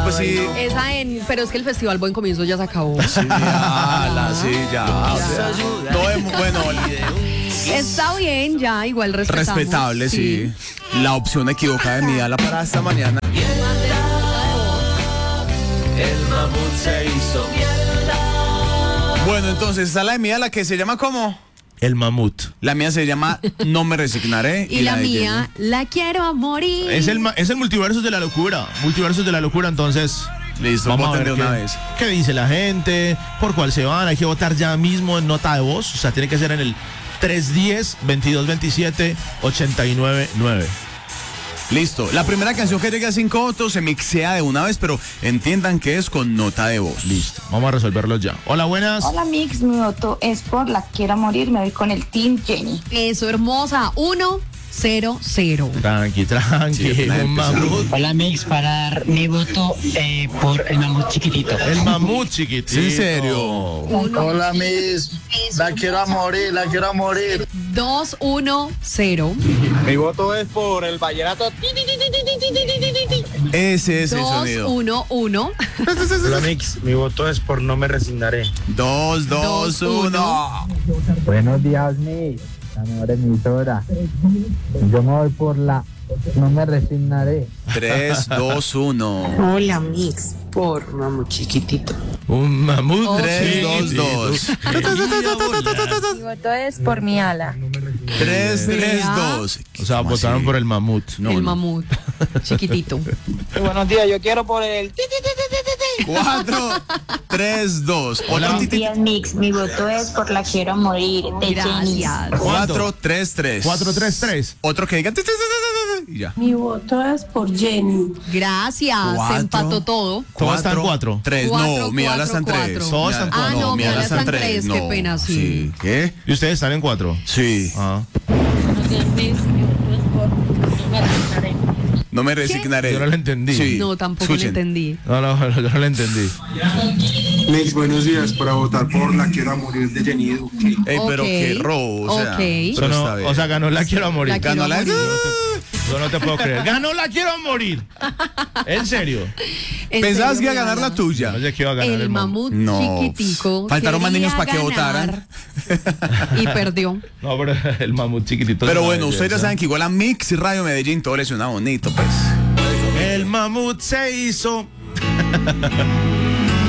pues sí. Pero es que el Festival Buen Comienzo ya se acabó. Sí, ya. Bueno, Está bien, ya, igual respetamos. respetable, sí. La opción equivocada de mi ala para esta mañana. El mamut se hizo mierda. Bueno, entonces está la de mi ala que se llama ¿cómo? El mamut. La mía se llama No me resignaré. Y la de mía, la quiero a morir. Es el multiverso de la locura. Multiversos de la locura, entonces. Listo, Vamos a voten ver de una qué, vez. qué dice la gente, por cuál se van. Hay que votar ya mismo en nota de voz. O sea, tiene que ser en el 310-2227-899. Listo. La primera canción que llegue a 5 votos se mixea de una vez, pero entiendan que es con nota de voz. Listo, vamos a resolverlo ya. Hola, buenas. Hola Mix, mi voto es por La Quiero Morir, me voy con el Team Jenny. Eso, hermosa. 1-0-0. Tranqui, Sí, un mamut. Hola Mix, para dar mi voto por el mamut chiquitito. El mamut chiquitito. ¿En serio? Hola, Miss. La quiero a morir, la quiero a morir. 2-1-0. Mi voto es por el vallenato. Ese es el sonido. 2-1-1. Hola, Mix. Mi voto es por No me resignaré. 2, 2, 1. Buenos días, Miss. La mejor emisora. Yo me voy por la No me resignaré. 3, 2, 1. Hola, Mix, por mamut chiquitito. Un mamut. 3, 2, 2. Mi voto es por mi ala. 3, 3, 2. O sea, votaron por el mamut. El mamut chiquitito. Buenos días, yo quiero por el... 4, 3, 2. Buenos días, Mix. Mi voto es por La Quiero Morir de Jenny. Gracias. 4, 3, 3. 4, 3, 3. Otro que diga. Y ya. Mi voto es por Jenny. Gracias. Cuatro. Se empató todo. Todos están 4. 3, no, Cuatro, mi ala está en 3. cuatro. Todos están cuatro. Ah, no, mi ala está en 3. No. Qué pena, sí. ¿Qué? ¿Y ustedes están en 4? Sí. Ah. Buenos días, Mix. Mi voto es por No me resignaré. No me resignaré. Yo no lo entendí. Sí. No, tampoco lo Escuchen. entendí. No, yo no lo entendí. Mix, buenos días. Para votar por La Quiero a morir de Jenny Duque. Ey, pero Ok. qué robo. O sea, Ok. pero No, está bien. o sea, ganó la quiero a morir. La quiero Ganó la. morir. Yo no te puedo creer. Ganó la quiero a morir. ¿En serio? ¿En Pensabas serio, que iba a ganar Diana? la tuya. No sé que iba a ganar El mamut No. chiquitico. Faltaron más quería niños para que ganar votaran. Y perdió. No, pero el mamut chiquitito. Pero es una bueno, ustedes ya belleza. saben que igual a Mix y Radio Medellín todo les suena bonito, pues. El mamut se hizo.